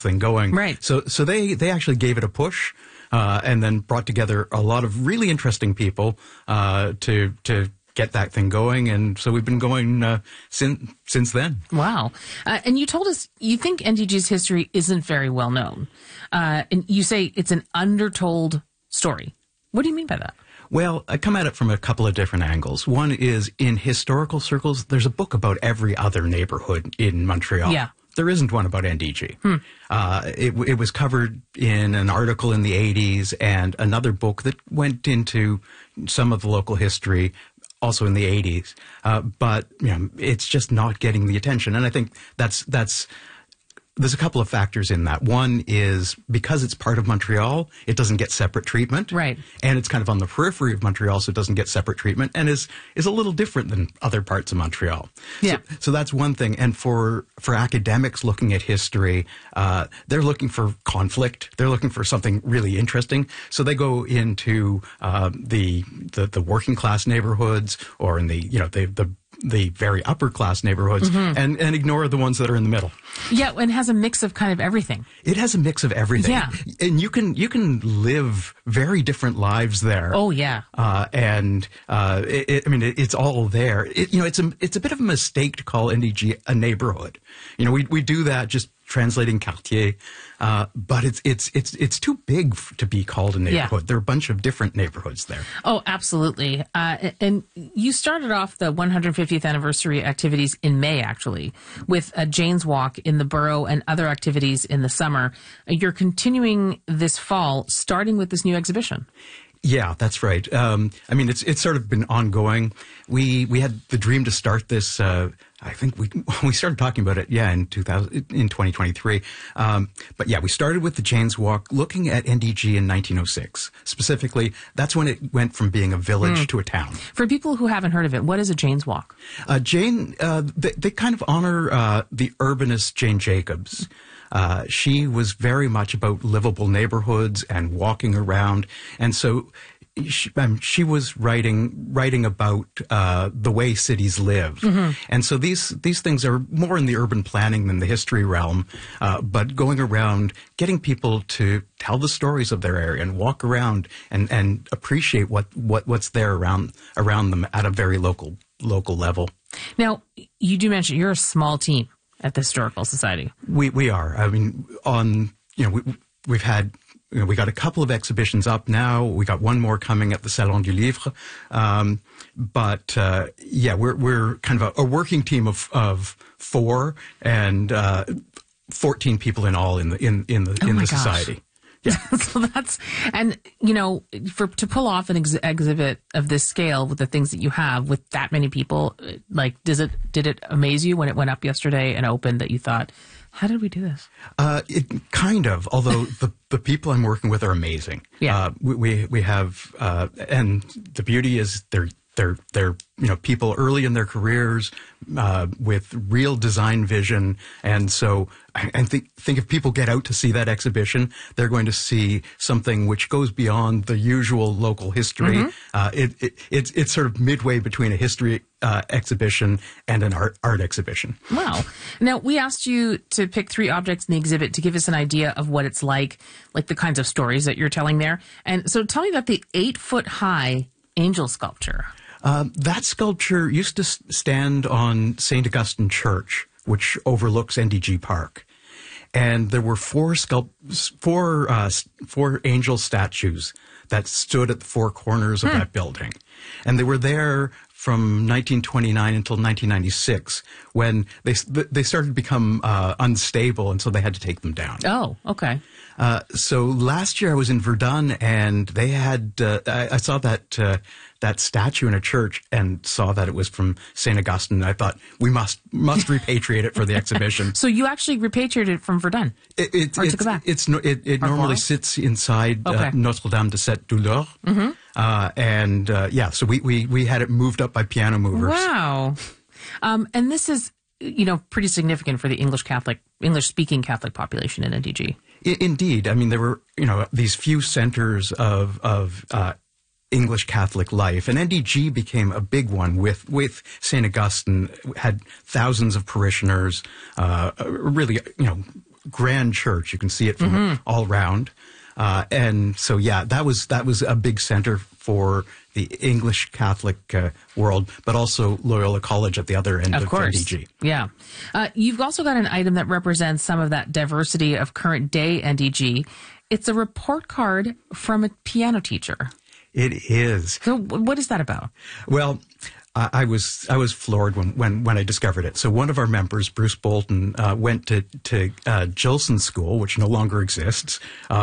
thing going. Right. So they actually gave it a push, and then brought together a lot of really interesting people to get that thing going, and so we've been going since then. Wow. And you told us you think NDG's history isn't very well known. And you say it's an undertold story. What do you mean by that? Well, I come at it from a couple of different angles. One is, in historical circles, there's a book about every other neighborhood in Montreal. Yeah. There isn't one about NDG. It was covered in an article in the 80s and another book that went into some of the local history also in the 80s. But it's just not getting the attention. And I think there's a couple of factors in that. One is because it's part of Montreal, it doesn't get separate treatment. Right. And it's kind of on the periphery of Montreal, so it doesn't get separate treatment and is a little different than other parts of Montreal. Yeah. So that's one thing. And for academics looking at history, they're looking for conflict. They're looking for something really interesting. So they go into the working class neighborhoods, or in the very upper class neighborhoods, and ignore the ones that are in the middle. Yeah, and it has a mix of kind of everything. It has a mix of everything. Yeah. And you can live very different lives there. Oh, yeah. It's all there. It's a bit of a mistake to call NDG a neighborhood. We do that just translating quartier, but it's too big to be called a neighborhood. Yeah. There are a bunch of different neighborhoods there. Oh, absolutely. And you started off the 150th anniversary activities in May, actually, with a Jane's Walk in the borough and other activities in the summer. You're continuing this fall, starting with this new exhibition. Yeah, that's right. It's sort of been ongoing. We had the dream to start this. I think we started talking about it. In 2023. But yeah, we started with the Jane's Walk, looking at NDG in 1906. Specifically, that's when it went from being a village to a town. For people who haven't heard of it, what is a Jane's Walk? They kind of honor the urbanist Jane Jacobs. She was very much about livable neighborhoods and walking around, and so she was writing about the way cities live, and so these things are more in the urban planning than the history realm, but going around, getting people to tell the stories of their area and walk around and appreciate what's there around them at a very local level. Now, you do mention you're a small team at the Historical Society. We are. I mean, we've had, we got a couple of exhibitions up now. We got one more coming at the Salon du Livre. We're kind of a working team of 4 and 14 people in all in the society. Yeah. So that's, and to pull off an exhibit of this scale with the things that you have with that many people, like, did it amaze you when it went up yesterday and opened that you thought, how did we do this? It kind of, although the people I'm working with are amazing. Yeah. We have, and the beauty is they're people early in their careers with real design vision, and so I think if people get out to see that exhibition, they're going to see something which goes beyond the usual local history. It's sort of midway between a history exhibition and an art exhibition. Wow! Now, we asked you to pick 3 objects in the exhibit to give us an idea of what it's like the kinds of stories that you're telling there. And so, tell me about the 8-foot-high angel sculpture. That sculpture used to stand on St. Augustine Church, which overlooks NDG Park. And there were 4 angel statues that stood at the 4 corners of that building. And they were there from 1929 until 1996, when they started to become unstable, and so they had to take them down. Oh, okay. So last year I was in Verdun, and they had I saw that statue in a church and saw that it was from St. Augustine. I thought we must repatriate it for the exhibition. So you actually repatriated it from Verdun? It took it back? It normally sits inside Notre-Dame de Cette Douleur. So we had it moved up by piano movers. Wow. And this is, pretty significant for the English-speaking Catholic population in NDG. Indeed. I mean, there were, these few centers of English Catholic life, and NDG became a big one with St. Augustine, had thousands of parishioners, really, grand church. You can see it from all around. And so, yeah, that was a big center for the English Catholic world, but also Loyola College at the other end of NDG. Yeah. You've also got an item that represents some of that diversity of current day NDG. It's a report card from a piano teacher. It is. So what is that about? Well, I was floored when I discovered it. So one of our members, Bruce Bolton, went to Gilson School, which no longer exists,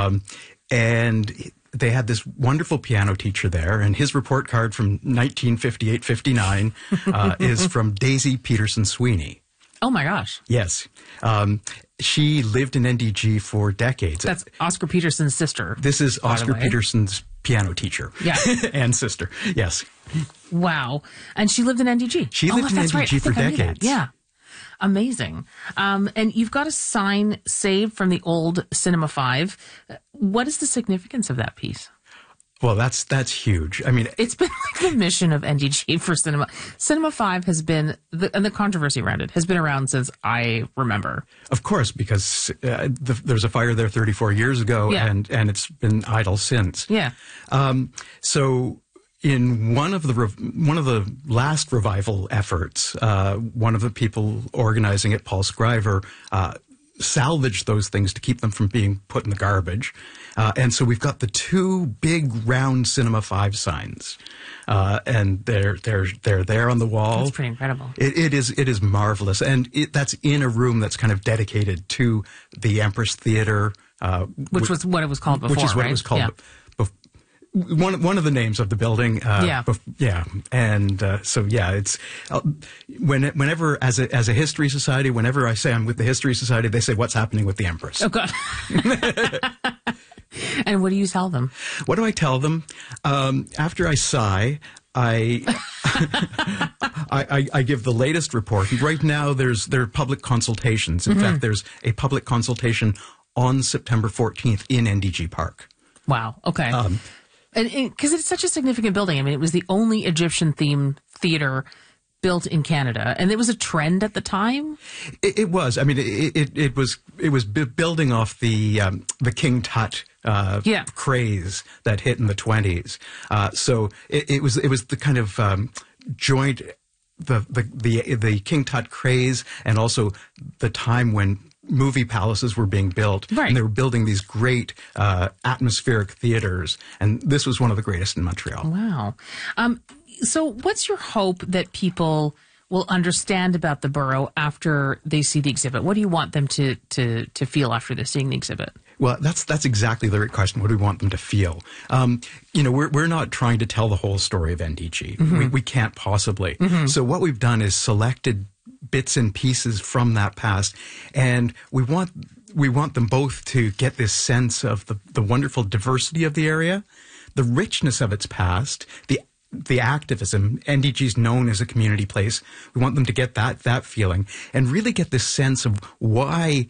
and they had this wonderful piano teacher there, and his report card from 1958-59 is from Daisy Peterson Sweeney. Oh my gosh! Yes. She lived in NDG for decades. That's Oscar Peterson's sister. This is Oscar Peterson's piano teacher. Yeah. And sister. Yes. Wow. And she lived in NDG. She lived in NDG for decades. Yeah. Amazing. And you've got a sign saved from the old Cinema 5. What is the significance of that piece? Well, that's huge. I mean, it's been like the mission of NDG for Cinema. Cinema 5 has been, and the controversy around it has been around since I remember. Of course, because there's a fire there 34 years ago, and it's been idle since. Yeah. So in one of the last revival efforts, one of the people organizing it, Paul Scriver, salvaged those things to keep them from being put in the garbage. And so we've got the two big round Cinema 5 signs. And they're there on the wall. That's pretty incredible. It is marvelous. And that's in a room that's kind of dedicated to the Empress Theater. Which was what it was called before, Which is what right? it was called. Yeah. One of the names of the building. And so it's whenever as a history society, whenever I say I'm with the History Society, they say, "What's happening with the Empress?" Oh God. And what do you tell them? What do I tell them? After I sigh, I give the latest report. Right now, there are public consultations. In fact, there's a public consultation on September 14th in NDG Park. Wow. Okay. And because it's such a significant building. I mean, it was the only Egyptian-themed theater built in Canada, and it was a trend at the time. It was. I mean, it was building off the King Tut craze that hit in the 20s. So it was the kind of joint the King Tut craze, and also the time when movie palaces were being built, right. And they were building these great atmospheric theaters, and this was one of the greatest in Montreal. Wow. So what's your hope that people will understand about the borough after they see the exhibit? What do you want them to feel after they're seeing the exhibit? Well, that's exactly the right question. What do we want them to feel? We're not trying to tell the whole story of NDG. Mm-hmm. We can't possibly. Mm-hmm. So what we've done is selected bits and pieces from that past, and we want them both to get this sense of the wonderful diversity of the area, the richness of its past, the activism. NDG's known as a community place. We want them to get that feeling, and really get this sense of why,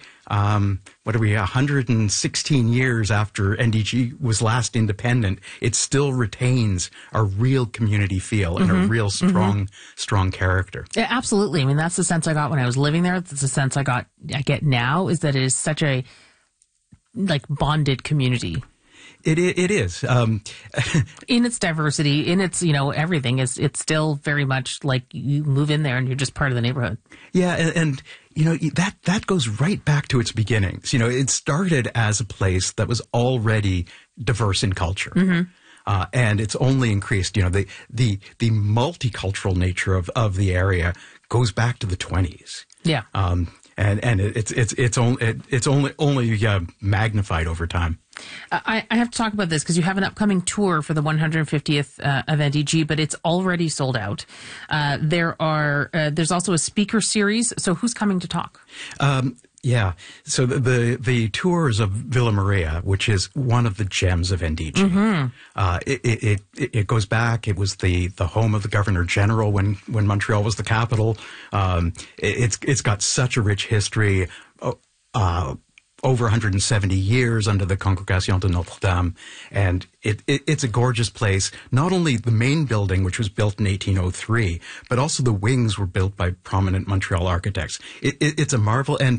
116 years after NDG was last independent, it still retains a real community feel and a real strong character. Yeah, absolutely. I mean, that's the sense I got when I was living there. That's the sense I get now, is that it is such a bonded community. It is. In its diversity, in its, everything, it's still very much like you move in there and you're just part of the neighborhood. Yeah, and that goes right back to its beginnings. It started as a place that was already diverse in culture. Mm-hmm. And it's only increased. The multicultural nature of the area goes back to the 20s. Yeah. And it's only magnified over time. I have to talk about this because you have an upcoming tour for the 150th of NDG, but it's already sold out. There's also a speaker series. So who's coming to talk? Yeah. So the tour is of Villa Maria, which is one of the gems of NDG. Mm-hmm. It goes back. It was the home of the Governor General when Montreal was the capital. It's got such a rich history. Over 170 years under the Congregation de Notre Dame, and it's a gorgeous place. Not only the main building, which was built in 1803, but also the wings were built by prominent Montreal architects. It's a marvel, and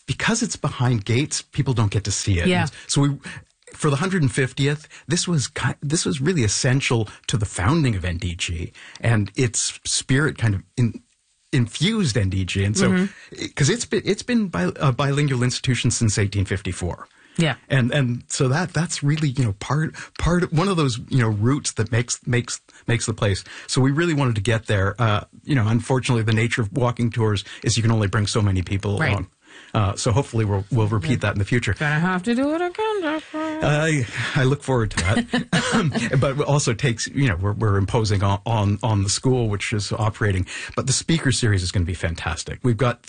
because it's behind gates, people don't get to see it. Yeah. So for the 150th, this was really essential to the founding of NDG, and its spirit kind of infused NDG. And so, because it's been a bilingual institution since 1854. Yeah. And so that's really, part one of those, roots that makes the place. So we really wanted to get there. Unfortunately, the nature of walking tours is you can only bring so many people along. So hopefully we'll repeat that in the future. Gonna have to do it again, Jeffrey. I look forward to that. But it also takes, we're imposing on the school, which is operating. But the speaker series is going to be fantastic. We've got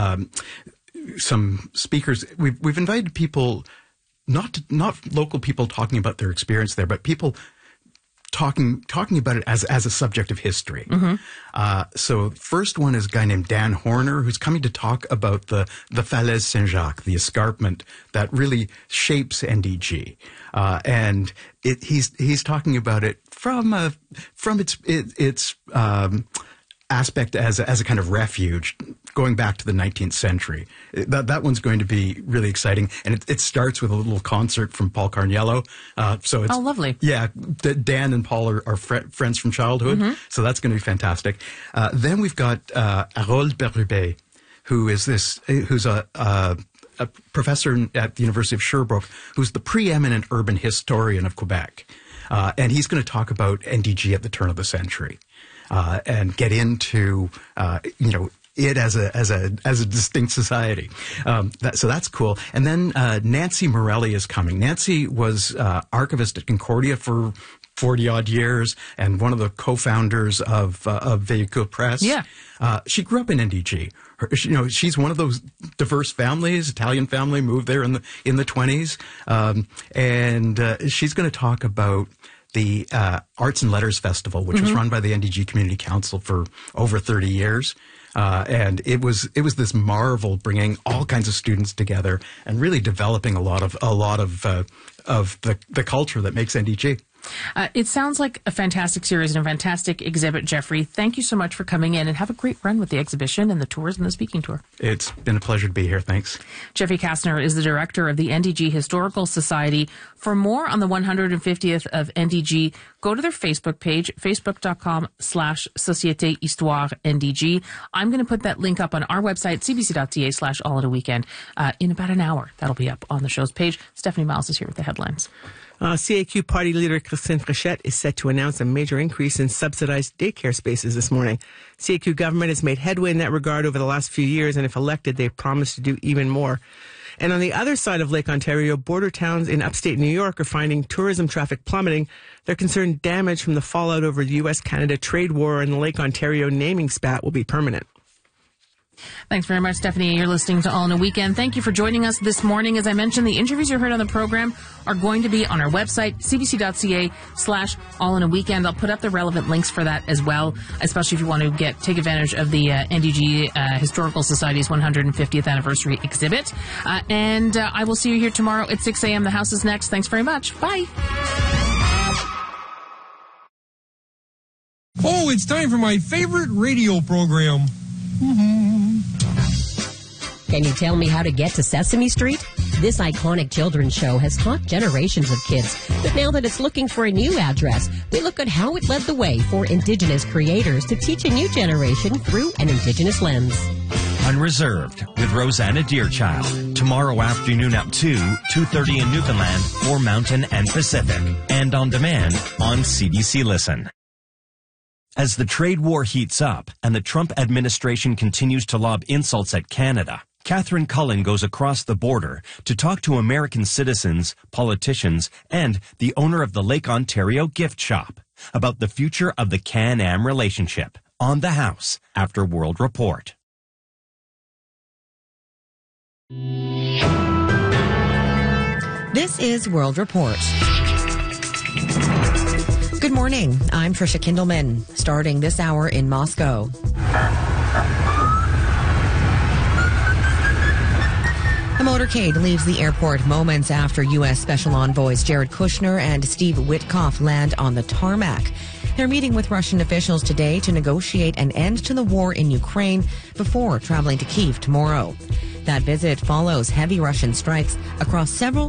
some speakers. We've invited people, not local people talking about their experience there, but people talking about it as a subject of history. So first one is a guy named Dan Horner, who's coming to talk about the Falaise Saint-Jacques, the escarpment that really shapes NDG. And he's talking about it from its aspect as a kind of refuge going back to the 19th century. That one's going to be really exciting, and it starts with a little concert from Paul Carniello. So it's lovely. Yeah, Dan and Paul are friends from childhood, so that's going to be fantastic. Then we've got Harold Berube, who's a professor at the University of Sherbrooke, who's the preeminent urban historian of Quebec, and he's going to talk about NDG at the turn of the century. And get into it as a distinct society. So that's cool. And then Nancy Morelli is coming. Nancy was archivist at Concordia for 40 odd years and one of the co-founders of Véhicule Press. Yeah. She grew up in NDG. She's one of those diverse families, Italian family, moved there in the 20s. And she's going to talk about the Arts and Letters Festival, which was run by the NDG Community Council for over 30 years. And it was this marvel, bringing all kinds of students together and really developing a lot of the culture that makes NDG. It sounds like a fantastic series and a fantastic exhibit, Jeffrey. Thank you so much for coming in, and have a great run with the exhibition and the tours and the speaking tour. It's been a pleasure to be here. Thanks. Jeffrey Kastner is the director of the NDG Historical Society. For more on the 150th of NDG, go to their Facebook page, facebook.com/Société Histoire NDG. I'm going to put that link up on our website, cbc.ca/all-in-a-weekend, in about an hour. That'll be up on the show's page. Stephanie Miles is here with the headlines. CAQ party leader Christine Frechette is set to announce a major increase in subsidized daycare spaces this morning. CAQ government has made headway in that regard over the last few years, and if elected, they've promised to do even more. And on the other side of Lake Ontario, border towns in upstate New York are finding tourism traffic plummeting. They're concerned damage from the fallout over the U.S.-Canada trade war and the Lake Ontario naming spat will be permanent. Thanks very much, Stephanie. You're listening to All in a Weekend. Thank you for joining us this morning. As I mentioned, the interviews you heard on the program are going to be on our website, cbc.ca/all-in-a-weekend. I'll put up the relevant links for that as well, especially if you want to take advantage of the NDG Historical Society's 150th anniversary exhibit. And I will see you here tomorrow at 6 a.m. The House is next. Thanks very much. Bye. Oh, it's time for my favorite radio program. Can you tell me how to get to Sesame Street? This iconic children's show has taught generations of kids, but now that it's looking for a new address, we look at how it led the way for Indigenous creators to teach a new generation through an Indigenous lens. Unreserved with Rosanna Deerchild. Tomorrow afternoon at 2:30 in Newfoundland for Mountain and Pacific. And on demand on CBC Listen. As the trade war heats up and the Trump administration continues to lob insults at Canada, Catherine Cullen goes across the border to talk to American citizens, politicians, and the owner of the Lake Ontario gift shop about the future of the Can-Am relationship on The House after World Report. This is World Report. Good morning. I'm Trisha Kindleman. Starting this hour in Moscow. A motorcade leaves the airport moments after U.S. Special Envoys Jared Kushner and Steve Witkoff land on the tarmac. They're meeting with Russian officials today to negotiate an end to the war in Ukraine before traveling to Kyiv tomorrow. That visit follows heavy Russian strikes across several